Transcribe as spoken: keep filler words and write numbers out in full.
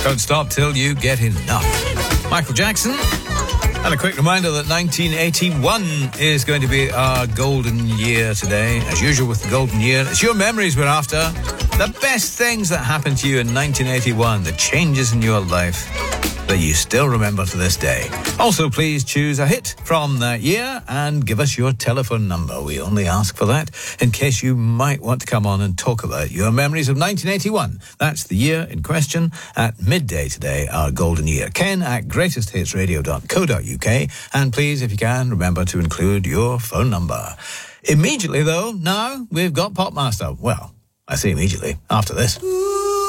Don't stop till you get enough. Michael Jackson. And a quick reminder that nineteen eighty-one is going to be our golden year today. As usual with the golden year, it's your memories we're after. The best things that happened to you in nineteen eighty-one, the changes in your life that you still remember to this day. Also, please choose a hit from that year and give us your telephone number. We only ask for that in case you might want to come on and talk about your memories of nineteen eighty-one. That's the year in question at midday today, our golden year. Ken at greatest hits radio dot co dot uk. And please, if you can, remember to include your phone number. Immediately, though, now we've got Popmaster. Well, I say immediately, after this.